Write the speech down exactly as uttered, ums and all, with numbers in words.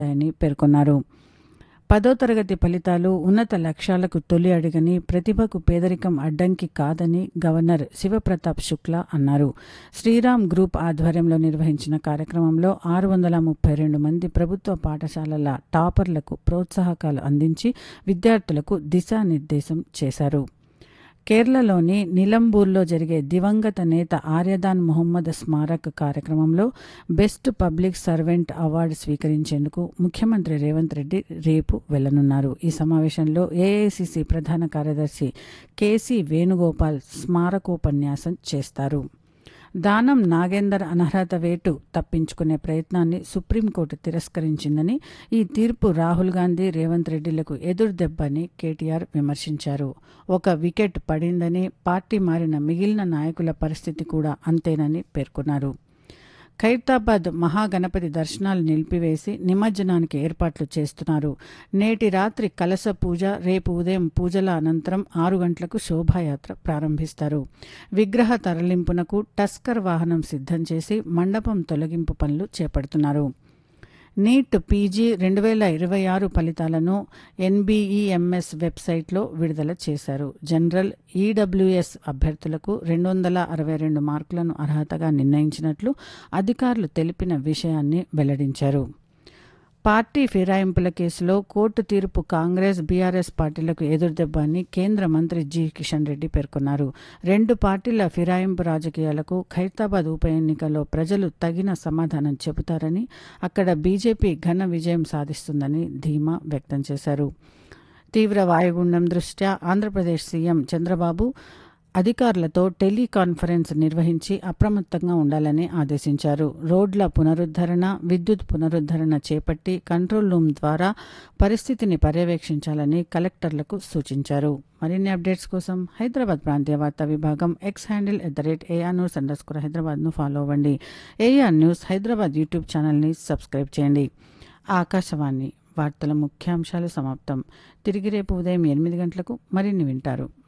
అని పేర్కొన్నారు. పదో తరగతి ఫలితాలు ఉన్నత లక్ష్యాలకు తొలి అడుగని, ప్రతిభకు పేదరికం అడ్డంకి కాదని గవర్నర్ శివప్రతాప్ శుక్లా అన్నారు. శ్రీరామ్ గ్రూప్ ఆధ్వర్యంలో నిర్వహించిన కార్యక్రమంలో ఆరు వందల ముప్పై రెండు మంది ప్రభుత్వ పాఠశాలల టాపర్లకు ప్రోత్సాహకాలు అందించి విద్యార్థులకు దిశానిర్దేశం చేశారు. కేరళలోని నిలంబూర్లో జరిగే దివంగత నేత ఆర్యదాన్ మొహమ్మద్ స్మారక్ కార్యక్రమంలో బెస్ట్ పబ్లిక్ సర్వెంట్ అవార్డు స్వీకరించేందుకు ముఖ్యమంత్రి రేవంత్ రెడ్డి రేపు వెళ్లనున్నారు. ఈ సమావేశంలో ఏఐసిసి ప్రధాన కార్యదర్శి కేసీ వేణుగోపాల్ స్మారకోపన్యాసం చేస్తారు. దానం నాగేందర్ అనర్హత వేటు తప్పించుకునే ప్రయత్నాన్ని సుప్రీంకోర్టు తిరస్కరించిందని, ఈ తీర్పు రాహుల్ గాంధీ, రేవంత్ రెడ్డిలకు ఎదురుదెబ్బని కేటీఆర్ విమర్శించారు. ఒక వికెట్ పడిందని, పార్టీ మారిన మిగిలిన నాయకుల పరిస్థితి కూడా అంతేనని పేర్కొన్నారు. ఖైరతాబాద్ మహాగణపతి దర్శనాలు నిలిపివేసి నిమజ్జనానికి ఏర్పాట్లు చేస్తున్నారు. నేటి రాత్రి కలశ పూజ, రేపు ఉదయం పూజల అనంతరం ఆరు గంటలకు శోభాయాత్ర ప్రారంభిస్తారు. విగ్రహ తరలింపునకు టస్కర్ వాహనం సిద్ధం చేసి మండపం తొలగింపు పనులు చేపడుతున్నారు. నీట్ పీజీ రెండు వేల ఇరవై ఆరు ఫలితాలను ఎన్బీఈఎంఎస్ వెబ్సైట్లో విడుదల చేశారు. జనరల్, ఈడబ్ల్యూఎస్ అభ్యర్థులకు రెండు వందల అరవై రెండు మార్కులను అర్హతగా నిర్ణయించినట్లు అధికారులు తెలిపిన విషయాన్ని వెల్లడించారు. పార్టీ ఫిరాయింపుల కేసులో కోర్టు తీర్పు కాంగ్రెస్, బీఆర్ఎస్ పార్టీలకు ఎదురుదెబ్బ అని కేంద్ర మంత్రి జి కిషన్ రెడ్డి పేర్కొన్నారు. రెండు పార్టీల ఫిరాయింపు రాజకీయాలకు ఖైరతాబాద్ ఉప ఎన్నికల్లో ప్రజలు తగిన సమాధానం చెబుతారని, అక్కడ బీజేపీ ఘన విజయం సాధిస్తుందని ధీమా వ్యక్తం చేశారు. తీవ్ర వాయుగుండం దృష్ట్యా ఆంధ్రప్రదేశ్ సీఎం చంద్రబాబు అధికారులతో టెలికాన్ఫరెన్స్ నిర్వహించి అప్రమత్తంగా ఉండాలని ఆదేశించారు. రోడ్ల పునరుద్ధరణ, విద్యుత్ పునరుద్ధరణ చేపట్టి కంట్రోల్ రూమ్ ద్వారా పరిస్థితిని పర్యవేక్షించాలని కలెక్టర్లకు సూచించారు. మరిన్ని అప్డేట్స్ కోసం హైదరాబాద్ ప్రాంతీయ వార్తా విభాగం X handle at the rate AR news under score హైదరాబాద్ను ఫాలో అవ్వండి. ఏఆర్ న్యూస్ హైదరాబాద్ యూట్యూబ్ ఛానల్ని సబ్స్క్రైబ్ చేయండి. ఆకాశవాణి వార్తల ముఖ్యాంశాలు సమాప్తం. తిరిగి రేపు ఉదయం ఎనిమిది గంటలకు మరిన్ని వింటారు.